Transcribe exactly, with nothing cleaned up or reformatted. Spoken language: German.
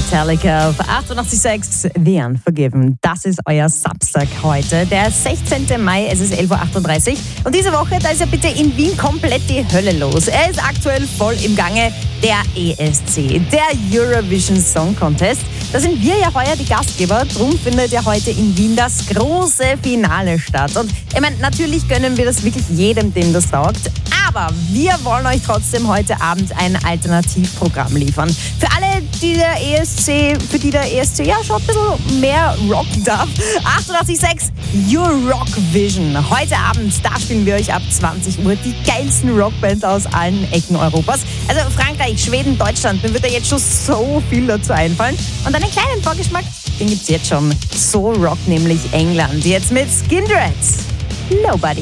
Metallica auf achtundachtzig Komma sechs The Unforgiven. Das ist euer Samstag heute, der sechzehnten Mai, es ist elf Uhr achtunddreißig. Und diese Woche, da ist ja bitte in Wien komplett die Hölle los. Er ist aktuell voll im Gange, der E S C, der Eurovision Song Contest. Da sind wir ja heuer die Gastgeber, drum findet ja heute in Wien das große Finale statt. Und ich meine, natürlich gönnen wir das wirklich jedem, dem das taugt. Aber wir wollen euch trotzdem heute Abend ein Alternativprogramm liefern. Für alle, die der E S C, für die der E S C ja schon ein bisschen mehr rocken darf. achtundachtzig Komma sechs Eurovision. Heute Abend, da spielen wir euch ab zwanzig Uhr die geilsten Rockbands aus allen Ecken Europas. Also Frankreich, Schweden, Deutschland, mir wird da jetzt schon so viel dazu einfallen. Und einen kleinen Vorgeschmack, den gibt's jetzt schon. So rockt nämlich England. Jetzt mit Skindred. Nobody.